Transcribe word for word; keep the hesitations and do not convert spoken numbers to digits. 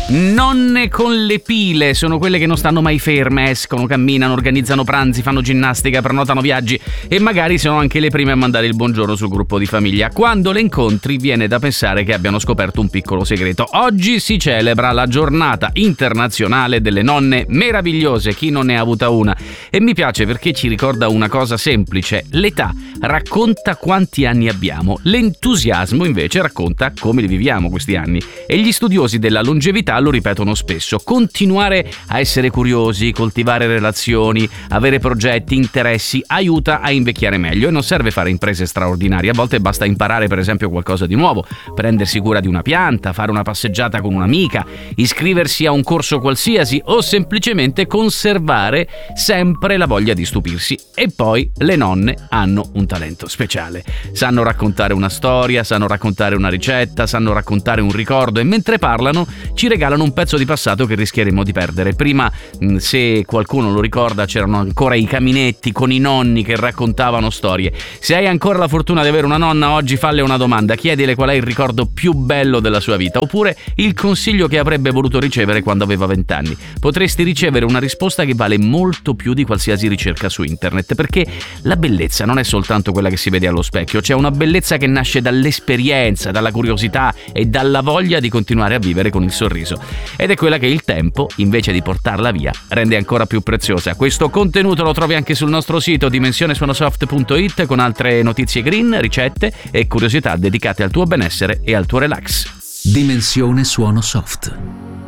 Nonne con le pile sono quelle che non stanno mai ferme, escono, camminano, organizzano pranzi, fanno ginnastica, prenotano viaggi e magari sono anche le prime a mandare il buongiorno sul gruppo di famiglia. Quando le incontri viene da pensare che abbiano scoperto un piccolo segreto. Oggi si celebra la giornata internazionale delle nonne meravigliose, chi non ne ha avuta una. E mi piace perché ci ricorda una cosa semplice: l'età racconta quanti anni abbiamo, l'entusiasmo invece racconta come li viviamo questi anni. E gli studiosi della longevità lo ripetono spesso: continuare a essere curiosi, coltivare relazioni, avere progetti, interessi aiuta a invecchiare meglio. E non serve fare imprese straordinarie, a volte basta imparare per esempio qualcosa di nuovo, prendersi cura di una pianta, fare una passeggiata con un'amica, iscriversi a un corso qualsiasi o semplicemente conservare sempre la voglia di stupirsi. E poi le nonne hanno un talento speciale: sanno raccontare una storia, sanno raccontare una ricetta, sanno raccontare un ricordo, e mentre parlano ci regalano un pezzo di passato che rischieremo di perdere. Prima, se qualcuno lo ricorda, c'erano ancora i caminetti con i nonni che raccontavano storie. Se hai ancora la fortuna di avere una nonna, oggi falle una domanda: chiedile qual è il ricordo più bello della sua vita, oppure il consiglio che avrebbe voluto ricevere quando aveva vent'anni. Potresti ricevere una risposta che vale molto più di qualsiasi ricerca su internet, perché la bellezza non è soltanto quella che si vede allo specchio, c'è una bellezza che nasce dall'esperienza, dalla curiosità e dalla voglia di continuare a vivere con il sorriso. Ed è quella che il tempo, invece di portarla via, rende ancora più preziosa. Questo contenuto lo trovi anche sul nostro sito dimensione suonosoft punto it, con altre notizie green, ricette e curiosità dedicate al tuo benessere e al tuo relax. Dimensione Suono Soft.